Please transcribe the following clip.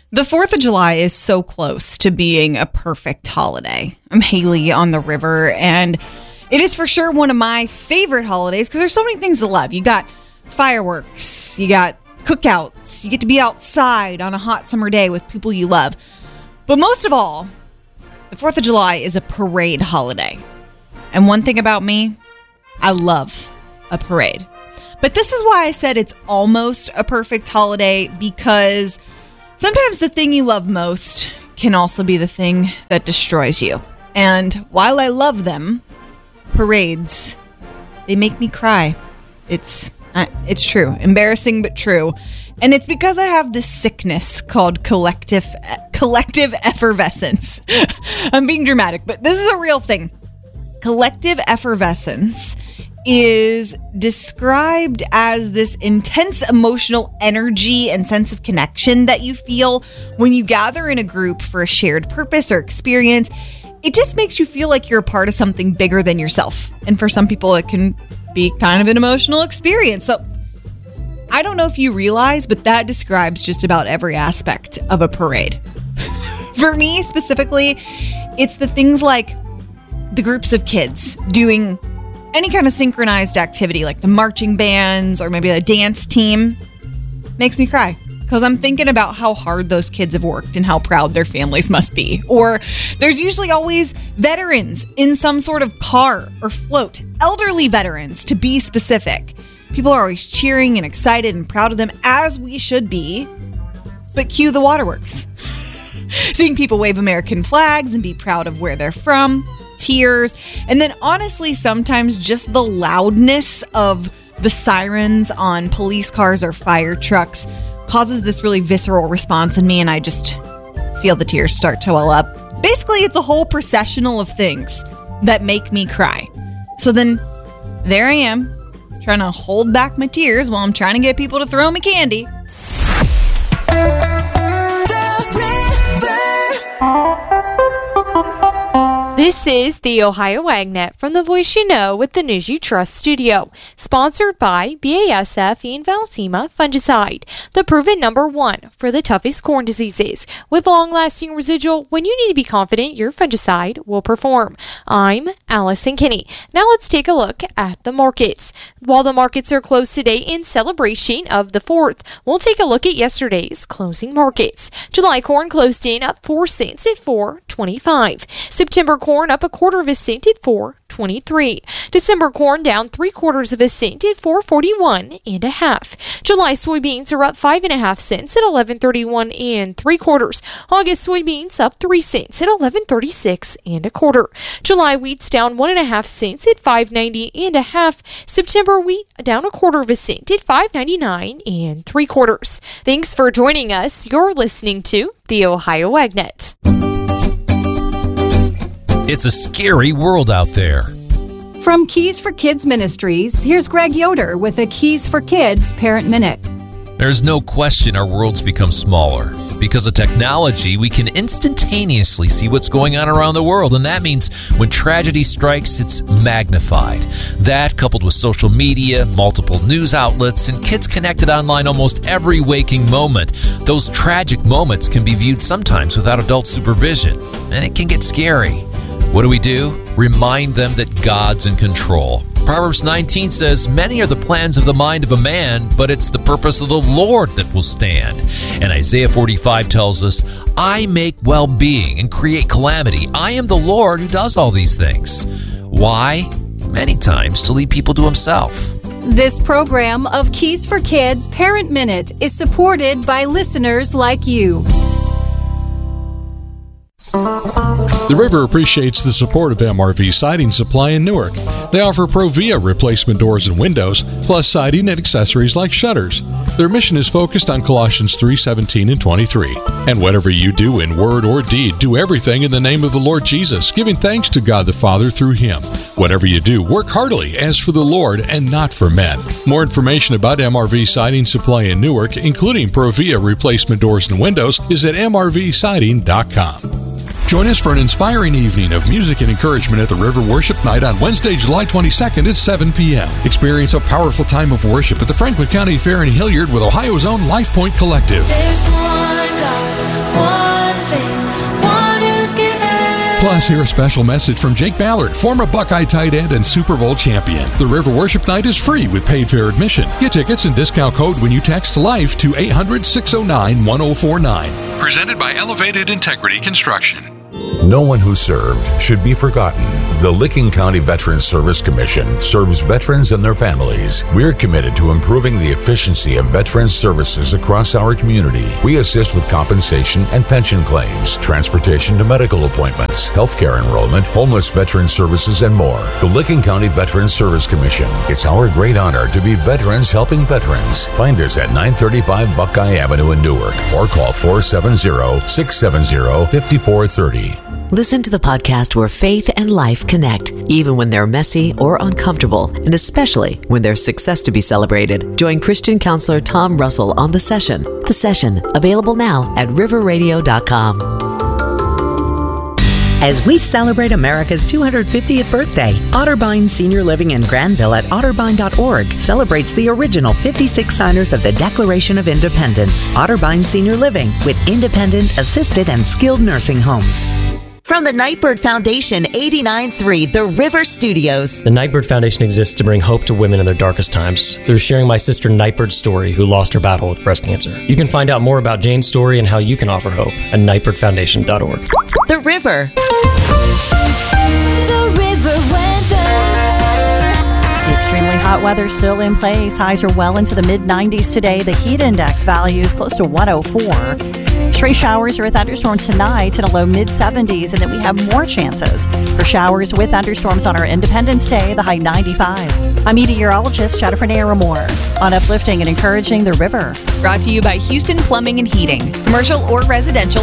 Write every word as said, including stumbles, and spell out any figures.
The fourth of July is so close to being a perfect holiday. I'm Haley on the river, and it is for sure one of my favorite holidays because there's so many things to love. You got fireworks, you got cookouts, you get to be outside on a hot summer day with people you love. But most of all, the fourth of July is a parade holiday. And one thing about me, I love a parade. But this is why I said it's almost a perfect holiday, because sometimes the thing you love most can also be the thing that destroys you. And while I love them, parades, they make me cry. It's uh, it's true. Embarrassing, but true. And it's because I have this sickness called collective collective effervescence. I'm being dramatic, but this is a real thing. Collective effervescence is described as this intense emotional energy and sense of connection that you feel when you gather in a group for a shared purpose or experience. It just makes you feel like you're a part of something bigger than yourself. And for some people, it can be kind of an emotional experience. So I don't know if you realize, but that describes just about every aspect of a parade. For me specifically, it's the things like the groups of kids doing any kind of synchronized activity, like the marching bands or maybe a dance team, makes me cry because I'm thinking about how hard those kids have worked and how proud their families must be. Or there's usually always veterans in some sort of car or float, elderly veterans to be specific. People are always cheering and excited and proud of them, as we should be. But cue the waterworks. Seeing people wave American flags and be proud of where they're from. Tears, and then honestly, sometimes just the loudness of the sirens on police cars or fire trucks causes this really visceral response in me, and I just feel the tears start to well up. Basically, it's a whole processional of things that make me cry. So then, there I am, trying to hold back my tears while I'm trying to get people to throw me candy. This is the Ohio AgNet from the Voice You Know with the News You Trust studio, sponsored by B A S F and Valsema Fungicide, the proven number one for the toughest corn diseases, with long-lasting residual when you need to be confident your fungicide will perform. I'm Allison Kinney. Now let's take a look at the markets. While the markets are closed today in celebration of the fourth, we'll take a look at yesterday's closing markets. July corn closed in up four cents at four twenty-five. September corn up a quarter of a cent at four twenty-three. December corn down three quarters of a cent at four forty-one and a half. July soybeans are up five and a half cents at eleven thirty-one and three quarters. August soybeans up three cents at eleven thirty-six and a quarter. July wheat's down one and a half cents at five ninety and a half. September wheat down a quarter of a cent at five ninety-nine and three quarters. Thanks for joining us. You're listening to the Ohio AgNet. It's a scary world out there. From Keys for Kids Ministries, here's Greg Yoder with a Keys for Kids Parent Minute. There's no question our world's become smaller. Because of technology, we can instantaneously see what's going on around the world, and that means when tragedy strikes, it's magnified. That, coupled with social media, multiple news outlets, and kids connected online almost every waking moment, those tragic moments can be viewed sometimes without adult supervision, and it can get scary. What do we do? Remind them that God's in control. Proverbs nineteen says, "Many are the plans of the mind of a man, but it's the purpose of the Lord that will stand." And Isaiah forty-five tells us, "I make well-being and create calamity. I am the Lord who does all these things." Why? Many times to lead people to himself. This program of Keys for Kids Parent Minute is supported by listeners like you. The River appreciates the support of M R V Siding Supply in Newark. They offer Provia replacement doors and windows, plus siding and accessories like shutters. Their mission is focused on Colossians three seventeen and twenty-three. And whatever you do in word or deed, do everything in the name of the Lord Jesus, giving thanks to God the Father through Him. Whatever you do, work heartily as for the Lord and not for men. More information about M R V Siding Supply in Newark, including Provia replacement doors and windows, is at m r v siding dot com. Join us for an inspiring evening of music and encouragement at the River Worship Night on Wednesday, July twenty-second at seven p.m. Experience a powerful time of worship at the Franklin County Fair in Hilliard with Ohio's own Life Point Collective. There's one God, one faith, one who's given. Plus, hear a special message from Jake Ballard, former Buckeye tight end and Super Bowl champion. The River Worship Night is free with paid fare admission. Get tickets and discount code when you text LIFE to eight hundred, six oh nine, one oh four nine. Presented by Elevated Integrity Construction. No one who served should be forgotten. The Licking County Veterans Service Commission serves veterans and their families. We're committed to improving the efficiency of veterans services across our community. We assist with compensation and pension claims, transportation to medical appointments, healthcare enrollment, homeless veteran services, and more. The Licking County Veterans Service Commission. It's our great honor to be veterans helping veterans. Find us at nine thirty-five Buckeye Avenue in Newark or call four seven zero, six seven zero, five four three zero. Listen to the podcast where faith and life connect, even when they're messy or uncomfortable, and especially when there's success to be celebrated. Join Christian counselor Tom Russell on The Session. The Session, available now at river radio dot com. As we celebrate America's two hundred fiftieth birthday, Otterbein Senior Living in Granville at otterbein dot org celebrates the original fifty-six signers of the Declaration of Independence. Otterbein Senior Living, with independent, assisted, and skilled nursing homes. From the Nightbird Foundation, eighty-nine point three The River Studios. The Nightbird Foundation exists to bring hope to women in their darkest times through sharing my sister Nightbird's story, who lost her battle with breast cancer. You can find out more about Jane's story and how you can offer hope at nightbird foundation dot org. The River. The river weather. The extremely hot weather still in place. Highs are well into the mid nineties today. The heat index value is close to one oh four. Stray showers or thunderstorms tonight in a low mid seventies, and then we have more chances for showers with thunderstorms on our Independence Day, the high ninety-five. I'm meteorologist Jennifer Naramore on uplifting and encouraging the river. Brought to you by Houston Plumbing and Heating. Commercial or residential,